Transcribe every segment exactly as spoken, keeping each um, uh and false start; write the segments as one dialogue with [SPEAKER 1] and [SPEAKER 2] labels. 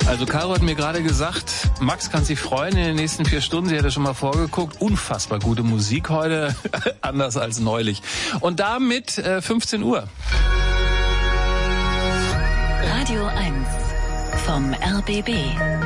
[SPEAKER 1] Also Caro hat mir gerade gesagt, Max kann sich freuen in den nächsten vier Stunden. Sie hat ja schon mal vorgeguckt. Unfassbar gute Musik heute, anders als neulich. Und damit äh, fünfzehn Uhr.
[SPEAKER 2] Radio eins vom R B B.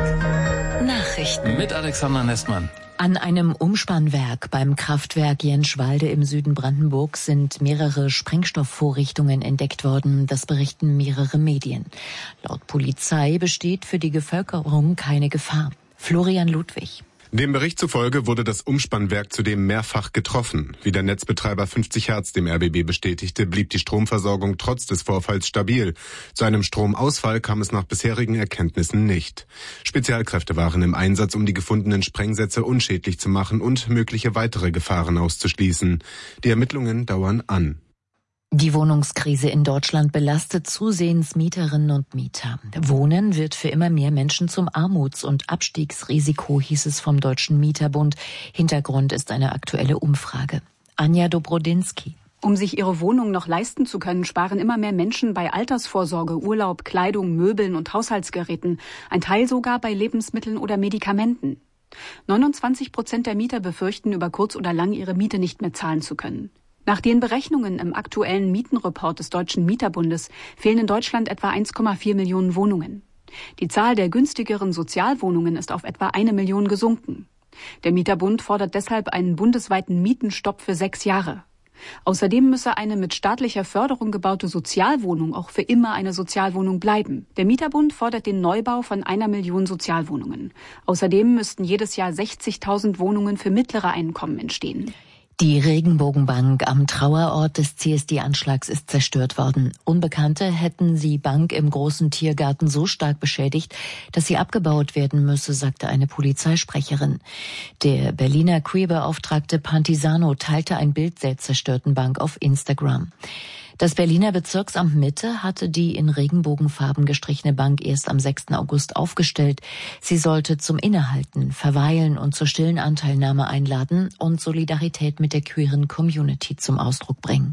[SPEAKER 2] Nachrichten.
[SPEAKER 1] Mit Alexander Nestmann.
[SPEAKER 3] An einem Umspannwerk beim Kraftwerk Jenschwalde im Süden Brandenburgs sind mehrere Sprengstoffvorrichtungen entdeckt worden. Das berichten mehrere Medien. Laut Polizei besteht für die Bevölkerung keine Gefahr. Florian Ludwig.
[SPEAKER 4] Dem Bericht zufolge wurde das Umspannwerk zudem mehrfach getroffen. Wie der Netzbetreiber fünfzig Hertz dem R B B bestätigte, blieb die Stromversorgung trotz des Vorfalls stabil. Zu einem Stromausfall kam es nach bisherigen Erkenntnissen nicht. Spezialkräfte waren im Einsatz, um die gefundenen Sprengsätze unschädlich zu machen und mögliche weitere Gefahren auszuschließen. Die Ermittlungen dauern an.
[SPEAKER 3] Die Wohnungskrise in Deutschland belastet zusehends Mieterinnen und Mieter. Wohnen wird für immer mehr Menschen zum Armuts- und Abstiegsrisiko, hieß es vom Deutschen Mieterbund. Hintergrund ist eine aktuelle Umfrage. Anja Dobrodinsky.
[SPEAKER 5] Um sich ihre Wohnung noch leisten zu können, sparen immer mehr Menschen bei Altersvorsorge, Urlaub, Kleidung, Möbeln und Haushaltsgeräten, ein Teil sogar bei Lebensmitteln oder Medikamenten. neunundzwanzig Prozent der Mieter befürchten, über kurz oder lang ihre Miete nicht mehr zahlen zu können. Nach den Berechnungen im aktuellen Mietenreport des Deutschen Mieterbundes fehlen in Deutschland etwa eins Komma vier Millionen Wohnungen. Die Zahl der günstigeren Sozialwohnungen ist auf etwa eine Million gesunken. Der Mieterbund fordert deshalb einen bundesweiten Mietenstopp für sechs Jahre. Außerdem müsse eine mit staatlicher Förderung gebaute Sozialwohnung auch für immer eine Sozialwohnung bleiben. Der Mieterbund fordert den Neubau von einer Million Sozialwohnungen. Außerdem müssten jedes Jahr sechzigtausend Wohnungen für mittlere Einkommen entstehen.
[SPEAKER 3] Die Regenbogenbank am Trauerort des C S D-Anschlags ist zerstört worden. Unbekannte hätten die Bank im großen Tiergarten so stark beschädigt, dass sie abgebaut werden müsse, sagte eine Polizeisprecherin. Der Berliner Queerbeauftragte Pantisano teilte ein Bild der zerstörten Bank auf Instagram. Das Berliner Bezirksamt Mitte hatte die in Regenbogenfarben gestrichene Bank erst am sechsten August aufgestellt. Sie sollte zum Innehalten, Verweilen und zur stillen Anteilnahme einladen und Solidarität mit der queeren Community zum Ausdruck bringen.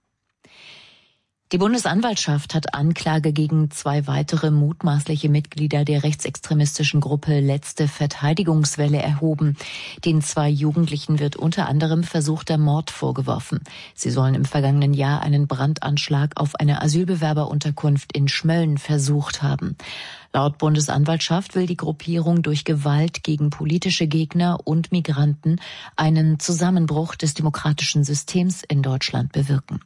[SPEAKER 3] Die Bundesanwaltschaft hat Anklage gegen zwei weitere mutmaßliche Mitglieder der rechtsextremistischen Gruppe Letzte Verteidigungswelle erhoben. Den zwei Jugendlichen wird unter anderem versuchter Mord vorgeworfen. Sie sollen im vergangenen Jahr einen Brandanschlag auf eine Asylbewerberunterkunft in Schmölln versucht haben. Laut Bundesanwaltschaft will die Gruppierung durch Gewalt gegen politische Gegner und Migranten einen Zusammenbruch des demokratischen Systems in Deutschland bewirken.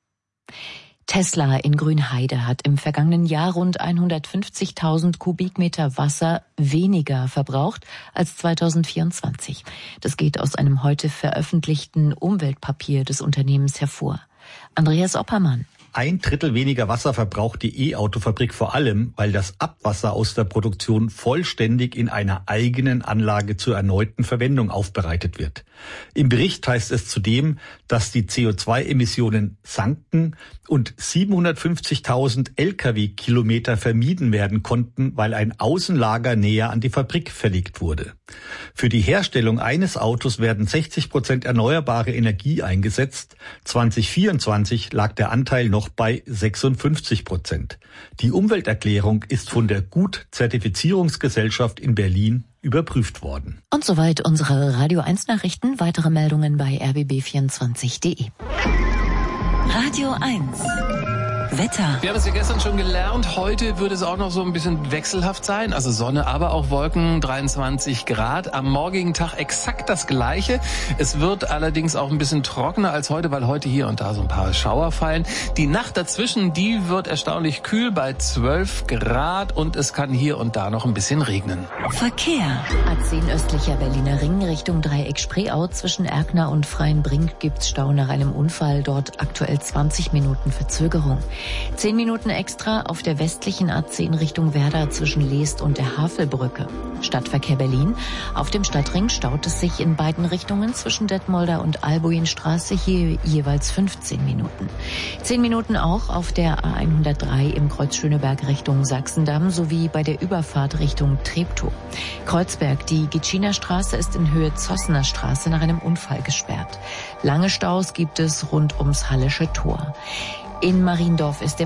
[SPEAKER 3] Tesla in Grünheide hat im vergangenen Jahr rund hundertfünfzigtausend Kubikmeter Wasser weniger verbraucht als zweitausendvierundzwanzig. Das geht aus einem heute veröffentlichten Umweltpapier des Unternehmens hervor. Andreas Oppermann.
[SPEAKER 6] Ein Drittel weniger Wasser verbraucht die E-Auto-Fabrik vor allem, weil das Abwasser aus der Produktion vollständig in einer eigenen Anlage zur erneuten Verwendung aufbereitet wird. Im Bericht heißt es zudem, dass die C O zwei Emissionen sanken und siebenhundertfünfzigtausend L K W-Kilometer vermieden werden konnten, weil ein Außenlager näher an die Fabrik verlegt wurde. Für die Herstellung eines Autos werden sechzig Prozent erneuerbare Energie eingesetzt. zweitausendvierundzwanzig lag der Anteil noch bei sechsundfünfzig Prozent. Die Umwelterklärung ist von der Gut-Zertifizierungsgesellschaft in Berlin überprüft worden.
[SPEAKER 3] Und soweit unsere Radio eins Nachrichten. Weitere Meldungen bei r b b vierundzwanzig punkt d e.
[SPEAKER 2] Radio eins. Wetter.
[SPEAKER 1] Wir haben es ja gestern schon gelernt, heute wird es auch noch so ein bisschen wechselhaft sein, also Sonne, aber auch Wolken, dreiundzwanzig Grad. Am morgigen Tag exakt das Gleiche. Es wird allerdings auch ein bisschen trockener als heute, weil heute hier und da so ein paar Schauer fallen. Die Nacht dazwischen, die wird erstaunlich kühl bei zwölf Grad und es kann hier und da noch ein bisschen regnen.
[SPEAKER 2] Verkehr.
[SPEAKER 3] A zehn östlicher Berliner Ring Richtung Dreieck Spreeau zwischen Erkner und Freienbrink gibt's Stau nach einem Unfall. Dort aktuell zwanzig Minuten Verzögerung. Zehn Minuten extra auf der westlichen A zehn Richtung Werder zwischen Leest und der Havelbrücke. Stadtverkehr Berlin. Auf dem Stadtring staut es sich in beiden Richtungen zwischen Detmolder und Albuinstraße, hier jeweils fünfzehn Minuten. Zehn Minuten auch auf der A hundertdrei im Kreuz Schöneberg Richtung Sachsendamm sowie bei der Überfahrt Richtung Treptow. Kreuzberg, die Gitschiner Straße ist in Höhe Zossener Straße nach einem Unfall gesperrt. Lange Staus gibt es rund ums Hallische Tor. In Mariendorf ist der